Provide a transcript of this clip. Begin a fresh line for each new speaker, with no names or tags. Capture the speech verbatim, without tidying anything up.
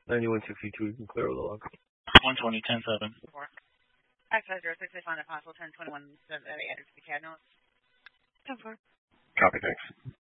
ninety-one sixty-two, you can clear the log.
one twenty, ten seven.
Five five zero six, I find a possible ten twenty-one, that I added to the C A D notes. ten four.
Copy, thanks.